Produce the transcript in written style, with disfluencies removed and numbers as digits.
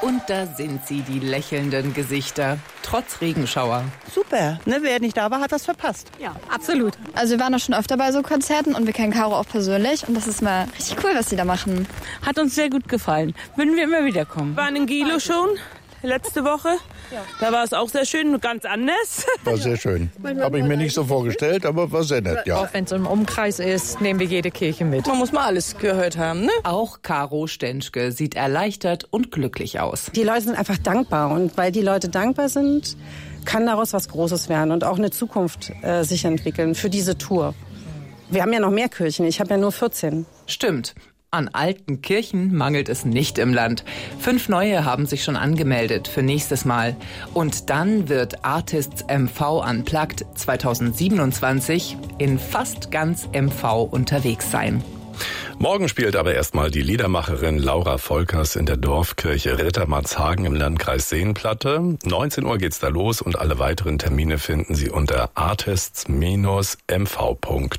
Und da sind sie, die lächelnden Gesichter, trotz Regenschauer. Super, ne? Wer nicht da war, hat das verpasst. Ja, absolut. Also wir waren auch schon öfter bei so Konzerten und wir kennen Caro auch persönlich. Und das ist mal richtig cool, was sie da machen. Hat uns sehr gut gefallen. Würden wir immer wieder kommen. Wir waren in Gilo schon, letzte Woche. Ja. Da war es auch sehr schön und ganz anders. War sehr schön. Habe ich mir nicht so vorgestellt, aber war sehr nett, ja. Auch wenn es im Umkreis ist, nehmen wir jede Kirche mit. Man muss mal alles gehört haben, ne? Auch Caro Stenschke sieht erleichtert und glücklich aus. Die Leute sind einfach dankbar und weil die Leute dankbar sind, kann daraus was Großes werden und auch eine Zukunft sich entwickeln für diese Tour. Wir haben ja noch mehr Kirchen, ich habe ja nur 14. Stimmt. An alten Kirchen mangelt es nicht im Land. 5 neue haben sich schon angemeldet für nächstes Mal. Und dann wird Artists MV Unplugged 2027 in fast ganz MV unterwegs sein. Morgen spielt aber erstmal die Liedermacherin Laura Volkers in der Dorfkirche Rittermarshagen im Landkreis Seenplatte. 19 Uhr geht's da los und alle weiteren Termine finden Sie unter artists-mv.de.